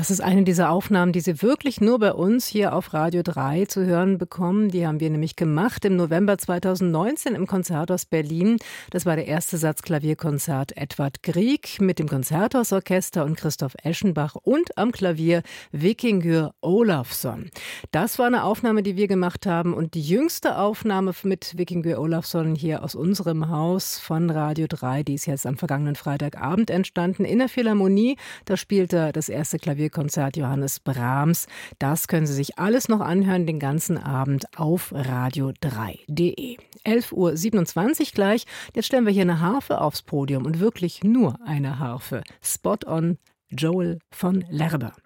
Das ist eine dieser Aufnahmen, die Sie wirklich nur bei uns hier auf Radio 3 zu hören bekommen. Die haben wir nämlich gemacht im November 2019 im Konzerthaus Berlin. Das war der erste Satz Klavierkonzert Edvard Grieg mit dem Konzerthausorchester und Christoph Eschenbach und am Klavier Vikingur Olafsson. Das war eine Aufnahme, die wir gemacht haben, und die jüngste Aufnahme mit Vikingur Olafsson hier aus unserem Haus von Radio 3, die ist jetzt am vergangenen Freitagabend entstanden in der Philharmonie. Da spielte das erste Klavierkonzert Johannes Brahms. Das können Sie sich alles noch anhören, den ganzen Abend auf radio3.de. 11:27 Uhr gleich. Jetzt stellen wir hier eine Harfe aufs Podium und wirklich nur eine Harfe. Spot on, Joel von Lerber.